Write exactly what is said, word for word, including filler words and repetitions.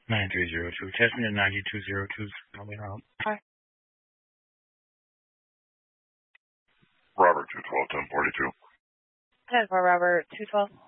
nine three zero two. Test me at ninety-two zero two. I'll be out. Hi. Robert, two twelve, ten forty-two. ten for Robert, two twelve.